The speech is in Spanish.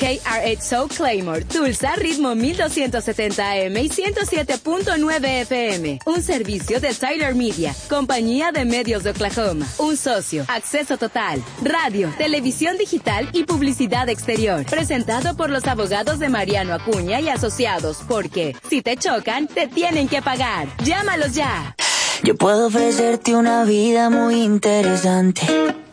KRH Soul Claymore, Tulsa, ritmo 1270 AM y 107.9 FM. Un servicio de Tyler Media, compañía de medios de Oklahoma. Un socio, acceso total, radio, televisión digital y publicidad exterior. Presentado por los abogados de Mariano Acuña y Asociados, porque si te chocan, te tienen que pagar. Llámalos ya. Yo puedo ofrecerte una vida muy interesante.